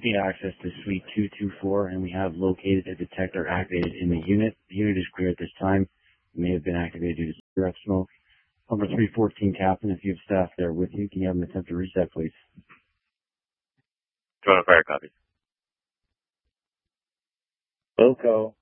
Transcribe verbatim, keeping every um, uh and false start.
gain access to Suite two two four, and we have located a detector activated in the unit. The unit is clear at this time. It may have been activated due to cigarette smoke. Number three fourteen, Captain, if you have staff there with you, can you have them attempt to reset, please? Toronto Fire, copy. Loco.